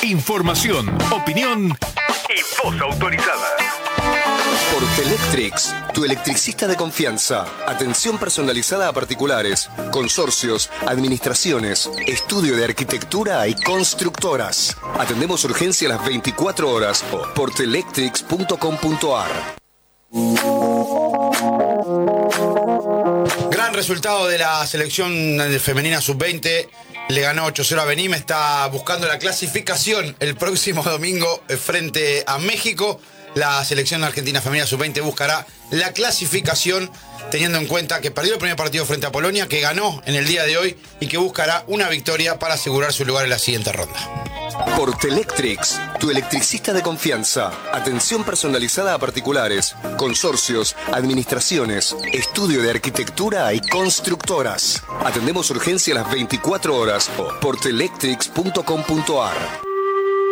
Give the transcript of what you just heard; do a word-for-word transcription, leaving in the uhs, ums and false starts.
Información, opinión y voz autorizada. Portelectrics, tu electricista de confianza. Atención personalizada a particulares, consorcios, administraciones, estudio de arquitectura y constructoras. Atendemos urgencia a las veinticuatro horas. portelectrics punto com punto ar. Gran resultado de la selección femenina sub veinte. Le ganó ocho cero a Benín. Está buscando la clasificación el próximo domingo frente a México. La selección argentina femenina sub veinte buscará la clasificación teniendo en cuenta que perdió el primer partido frente a Polonia, que ganó en el día de hoy y que buscará una victoria para asegurar su lugar en la siguiente ronda. Portelectrics, tu electricista de confianza. Atención personalizada a particulares, consorcios, administraciones, estudio de arquitectura y constructoras. Atendemos urgencia a las veinticuatro horas. portelectrics punto com punto ar.